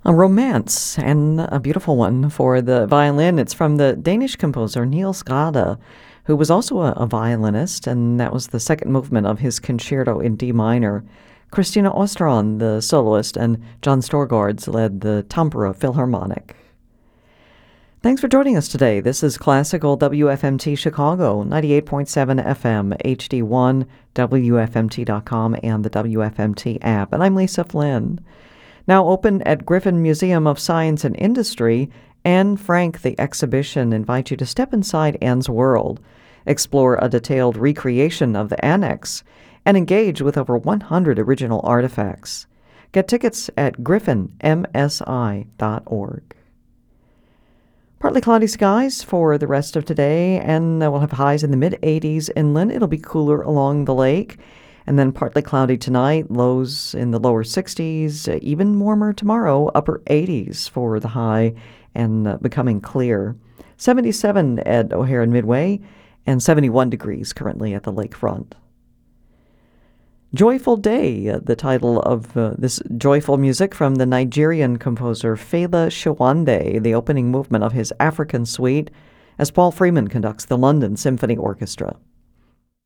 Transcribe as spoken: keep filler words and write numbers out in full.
A romance, and a beautiful one for the violin. It's from the Danish composer Niels Gade, who was also a, a violinist, and that was the second movement of his concerto in D minor. Christina Ostron, the soloist, and John Storgårds led the Tampere Philharmonic. Thanks for joining us today. This is Classical W F M T Chicago, ninety-eight point seven F M, H D one, W F M T dot com, and the W F M T app. And I'm Lisa Flynn. Now open at Griffin Museum of Science and Industry, Anne Frank the exhibition invites you to step inside Anne's world, explore a detailed recreation of the annex, and engage with over one hundred original artifacts. Get tickets at griffin m s i dot org. Partly cloudy skies for the rest of today, and we'll have highs in the mid-eighties inland. It'll be cooler along the lake. And then partly cloudy tonight, lows in the lower sixties, uh, even warmer tomorrow, upper eighties for the high, and uh, becoming clear. seventy-seven at O'Hare and Midway, and seventy-one degrees currently at the lakefront. Joyful Day, uh, the title of uh, this joyful music from the Nigerian composer Fela Shawande, the opening movement of his African Suite, as Paul Freeman conducts the London Symphony Orchestra.